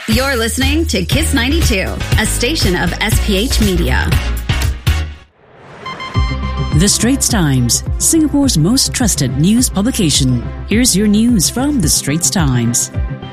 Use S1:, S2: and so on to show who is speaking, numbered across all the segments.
S1: You're listening to Kiss 92, a station of SPH Media.
S2: The Straits Times, Singapore's most trusted news publication. Here's your news from The Straits Times.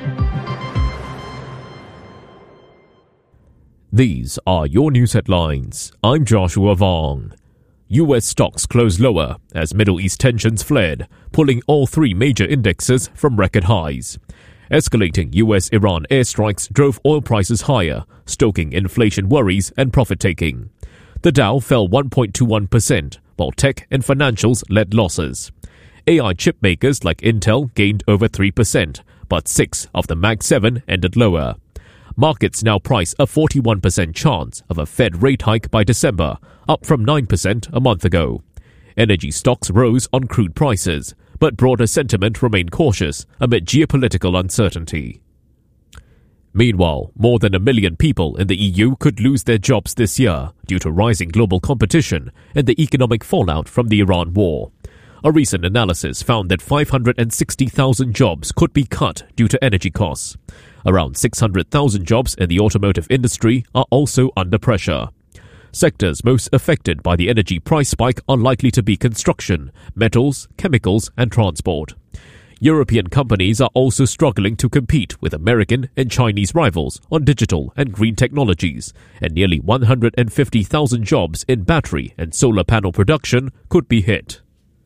S3: These are your news headlines. I'm Joshua Vong. US stocks closed lower as Middle East tensions flared, pulling all three major indexes from record highs. Escalating US-Iran airstrikes drove oil prices higher, stoking inflation worries and profit-taking. The Dow fell 1.21%, while tech and financials led losses. AI chip makers like Intel gained over 3%, but 6 of the Mag 7 ended lower. Markets now price a 41% chance of a Fed rate hike by December, up from 9% a month ago. Energy stocks rose on crude prices, but broader sentiment remained cautious amid geopolitical uncertainty. Meanwhile, more than 1 million people in the EU could lose their jobs this year due to rising global competition and the economic fallout from the Iran war. A recent analysis found that 560,000 jobs could be cut due to energy costs. Around 600,000 jobs in the automotive industry are also under pressure. Sectors most affected by the energy price spike are likely to be construction, metals, chemicals, and transport. European companies are also struggling to compete with American and Chinese rivals on digital and green technologies, and nearly 150,000 jobs in battery and solar panel production could be hit.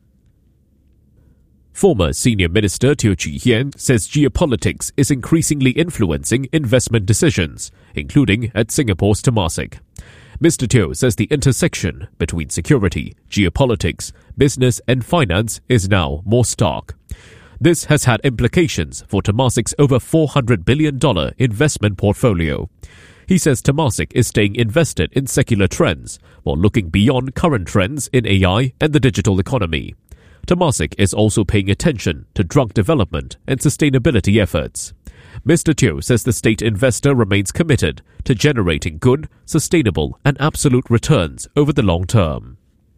S3: Former Senior Minister Teo Chee Hean says geopolitics is increasingly influencing investment decisions, including at Singapore's Temasek. Mr. Teo says the intersection between security, geopolitics, business and finance is now more stark. This has had implications for Temasek's over $400 billion investment portfolio. He says Temasek is staying invested in secular trends while looking beyond current trends in AI and the digital economy. Temasek is also paying attention to drug development and sustainability efforts. Mr. Teo says the state investor remains committed to generating good, sustainable and absolute returns over the long term.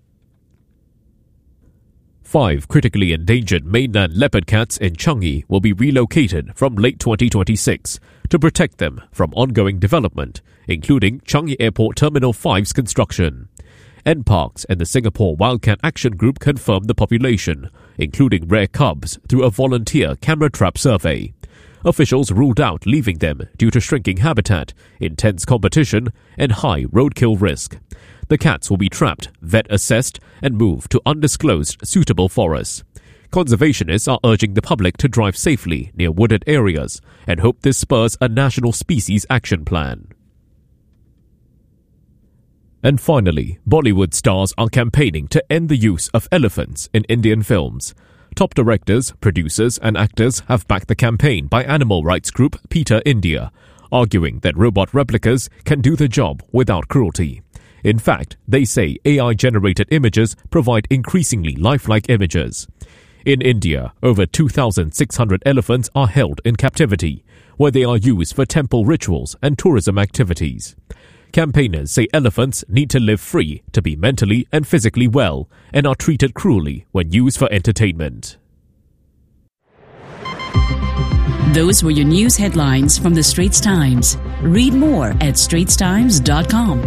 S3: 5 critically endangered mainland leopard cats in Changi will be relocated from late 2026 to protect them from ongoing development, including Changi Airport Terminal 5's construction. NParks and the Singapore Wildcat Action Group confirmed the population, including rare cubs, through a volunteer camera trap survey. Officials ruled out leaving them due to shrinking habitat, intense competition, and high roadkill risk. The cats will be trapped, vet-assessed, and moved to undisclosed suitable forests. Conservationists are urging the public to drive safely near wooded areas and hope this spurs a national species action plan. And finally, Bollywood stars are campaigning to end the use of elephants in Indian films. Top directors, producers and actors have backed the campaign by animal rights group PETA India, arguing that robot replicas can do the job without cruelty. In fact, they say AI-generated images provide increasingly lifelike images. In India, over 2,600 elephants are held in captivity, where they are used for temple rituals and tourism activities. Campaigners say elephants need to live free to be mentally and physically well and are treated cruelly when used for entertainment.
S2: Those were your news headlines from The Straits Times. Read more at straitstimes.com.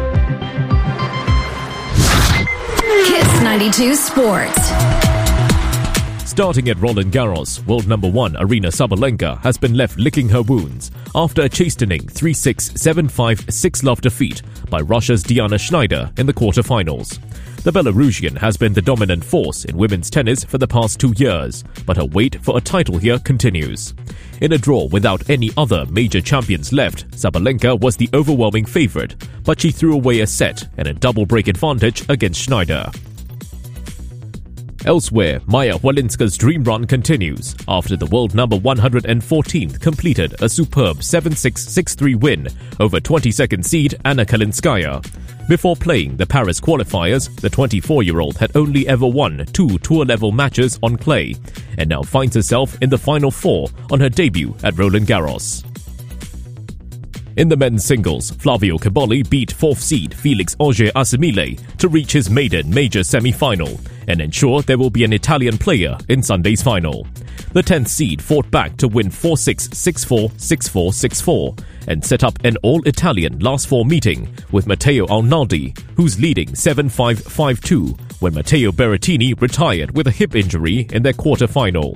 S1: Kiss 92 Sports.
S3: Starting at Roland Garros, world number 1 Aryna Sabalenka has been left licking her wounds after a chastening 3-6, 7-5, 6-love defeat by Russia's Diana Schneider in the quarterfinals. The Belarusian has been the dominant force in women's tennis for the past 2 years, but her wait for a title here continues. In a draw without any other major champions left, Sabalenka was the overwhelming favourite, but she threw away a set and a double break advantage against Schneider. Elsewhere, Maya Walinska's dream run continues after the world number 114th completed a superb 7-6, 6-3 win over 22nd seed Anna Kalinskaya. Before playing the Paris qualifiers, the 24-year-old had only ever won 2 tour-level matches on clay and now finds herself in the final 4 on her debut at Roland Garros. In the men's singles, Flavio Caboli beat 4th seed Felix Auger-Aliassime to reach his maiden major semi-final and ensure there will be an Italian player in Sunday's final. The 10th seed fought back to win 4-6, 6-4, 6-4, 6-4 and set up an all-Italian last four meeting with Matteo Arnaldi, who's leading 7-5, 5-2 when Matteo Berrettini retired with a hip injury in their quarter-final.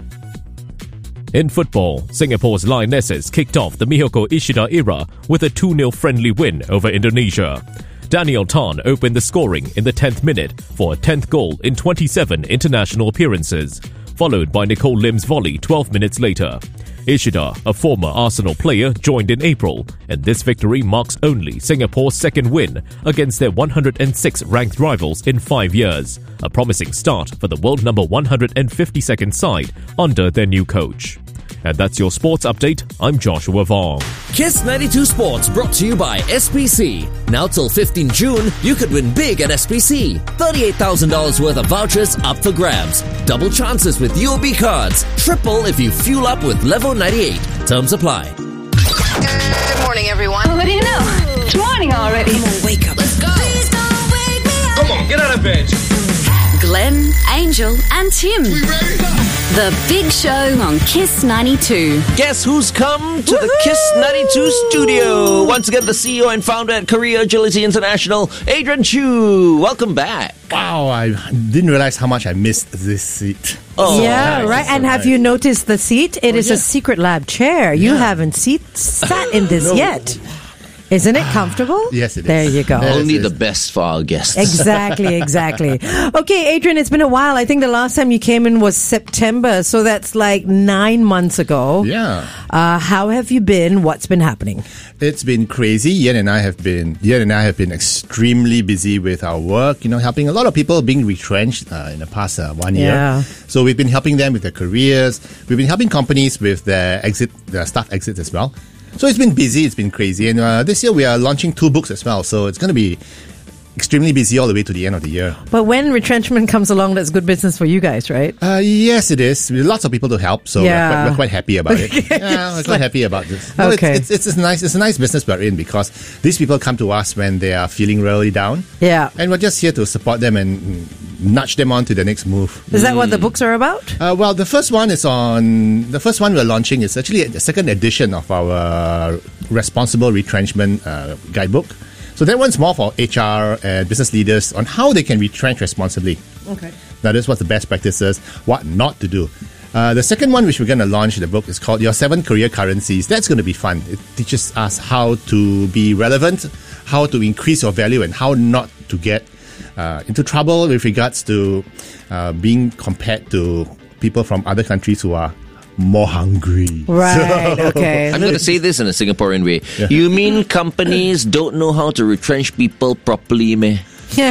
S3: In football, Singapore's Lionesses kicked off the Mihoko Ishida era with a 2-0 friendly win over Indonesia. Daniel Tan opened the scoring in the 10th minute for a 10th goal in 27 international appearances, followed by Nicole Lim's volley 12 minutes later. Ishida, a former Arsenal player, joined in April, and this victory marks only Singapore's second win against their 106th ranked rivals in 5 years, a promising start for the world number 152nd side under their new coach. And that's your sports update. I'm Joshua Vong.
S4: Kiss 92 Sports brought to you by SPC. Now till 15 June, you could win big at SPC. $38,000 worth of vouchers up for grabs. Double chances with UOB cards. Triple if you fuel up with Level 98. Terms apply.
S5: Good morning, everyone.
S6: What do you know? It's morning already.
S4: Come on, wake up. Let's go.
S5: Please don't wake me up.
S7: Come on, get out of bed.
S1: Glenn, Angel, and Tim.
S7: We ready?
S1: The Big Show on Kiss 92.
S4: Guess who's come to the Kiss 92 studio? Once again, the CEO and founder at Career Agility International, Adrian Chu. Welcome back.
S8: Wow, I didn't realize how much I missed this seat.
S4: Oh,
S9: yeah,
S8: nice.
S9: right. And have you noticed the seat? It is a Secret Lab chair. You haven't sat in this yet. Isn't it comfortable?
S8: Yes, it is.
S9: There you go.
S4: Only the best for our guests.
S9: Exactly. Okay, Adrian, it's been a while. I think the last time you came in was September, so that's like 9 months ago.
S8: Yeah.
S9: How have you been? What's been happening?
S8: It's been crazy. Yen and I have been extremely busy with our work, helping a lot of people being retrenched in the past 1 year.
S9: Yeah.
S8: So we've been helping them with their careers. We've been helping companies with their staff exits as well. So it's been busy, it's been crazy. And this year we are launching 2 books as well. So it's going to be extremely busy all the way to the end of the year.
S9: But when retrenchment comes along, that's good business for you guys, right?
S8: Yes, it is. With lots of people to help, so we're quite happy about it. We're quite happy about this. No,
S9: Okay.
S8: It's a nice business we're in because these people come to us when they are feeling really down.
S9: Yeah.
S8: And we're just here to support them and nudge them on to the next move.
S9: Is that what the books are about?
S8: Well, the first one we're launching is actually the second edition of our responsible retrenchment guidebook. So that one's more for HR and business leaders on how they can retrench responsibly.
S9: Okay.
S8: Now, this is what the best practices, what not to do. The second one, which we're going to launch in the book, is called Your 7 Career Currencies. That's going to be fun. It teaches us how to be relevant, how to increase your value, and how not to get into trouble with regards to being compared to people from other countries who are more hungry.
S9: Right, okay.
S4: I'm going to say this in a Singaporean way.
S8: Yeah.
S4: You mean companies don't know how to retrench people properly, meh?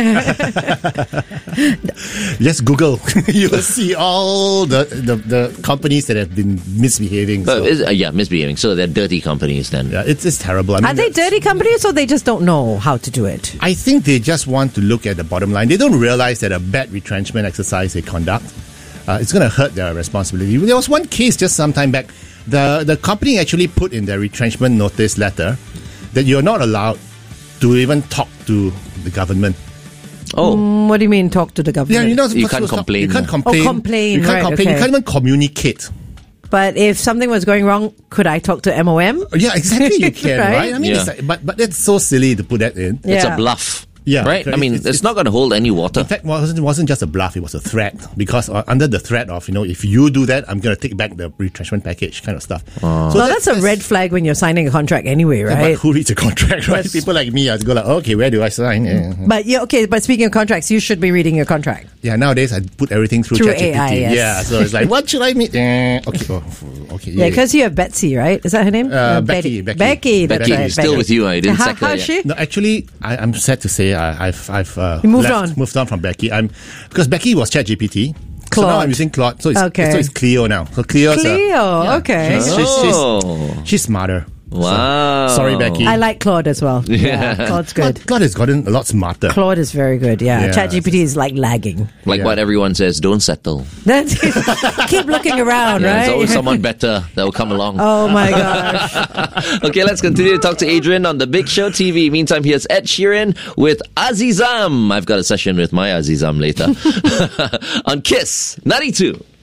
S8: Just Google. You'll see all the companies that have been misbehaving. So.
S4: Misbehaving. So they're dirty companies then.
S8: Yeah, it's terrible. I mean,
S9: Are they dirty companies or they just don't know how to do it?
S8: I think they just want to look at the bottom line. They don't realize that a bad retrenchment exercise they conduct, it's going to hurt their responsibility. There was one case just some time back. The company actually put in their retrenchment notice letter that you're not allowed to even talk to the government.
S4: Oh.
S9: What do you mean, talk to the government?
S4: You can't complain.
S8: You can't complain.
S9: Oh, complain.
S8: You can't
S9: Right,
S8: complain.
S9: okay.
S8: You can't even communicate.
S9: But if something was going wrong, could I talk to MOM?
S8: Yeah, exactly. You can,
S9: Right?
S8: right? I mean,
S4: Yeah.
S8: it's like, but it's so silly to put that in.
S4: It's
S9: Yeah.
S4: a bluff.
S8: Yeah,
S4: Right?
S8: correct.
S4: I mean, it's not going to hold any water.
S8: In fact, it wasn't just a bluff, it was a threat. Because under the threat of, if you do that, I'm going to take back the retrenchment package kind of stuff. So
S9: Well, that's a red flag when you're signing a contract anyway,
S8: But
S9: right?
S8: who reads a contract, right? People like me, I go like, okay, where do I sign? Yeah.
S9: But but speaking of contracts, you should be reading your contract.
S8: Yeah, nowadays I put everything through
S9: Through
S8: ChatGPT.
S9: AI, yes.
S8: Yeah, so it's like, what should I meet? Okay, okay.
S9: Yeah, because you have Betsy, right? Is that her name?
S8: Becky.
S9: Becky, that's
S4: Becky,
S9: right,
S4: still
S9: Becky.
S4: with you. I didn't sack her
S9: How's
S4: yet.
S9: she?
S8: No, actually, I'm sad to say I've
S9: You moved on.
S8: moved on from Becky. Because Becky was ChatGPT. So
S9: Claude.
S8: now I'm using Claude. So it's
S9: Okay.
S8: Clio now. So Clio's
S9: Clio,
S8: yeah.
S9: okay.
S4: Oh.
S8: She's smarter.
S7: Wow.
S8: Sorry, Becky.
S9: I like Claude as well. Yeah, Claude's good.
S8: Claude has gotten a lot smarter.
S9: Claude is very good. Yeah,
S8: Yeah.
S9: ChatGPT is like lagging.
S7: Like what everyone says, don't settle.
S9: That's keep looking around,
S7: Yeah,
S9: right?
S7: there's always someone better that will come along.
S9: Oh my gosh.
S7: Okay, let's continue to talk to Adrian on The Big Show TV. Meantime, here's Ed Sheeran with Azizam. I've got a session with my Azizam later. On Kiss 92.